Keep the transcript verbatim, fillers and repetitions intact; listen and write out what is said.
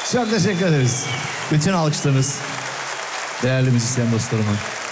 Çok teşekkür ederiz. Bütün alkışlarınız değerli müzisyen dostlarıma.